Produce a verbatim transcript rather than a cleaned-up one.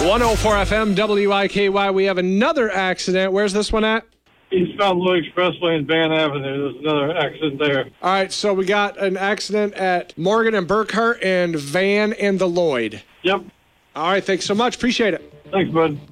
one oh four F M W I K Y. We have another accident. Where's this one at? East Mountain Blue Expressway and Van Avenue. There's another accident there. All right, so we got an accident at Morgan and Burkhart and Van and the Lloyd. Yep. All right, thanks so much. Appreciate it. Thanks, bud.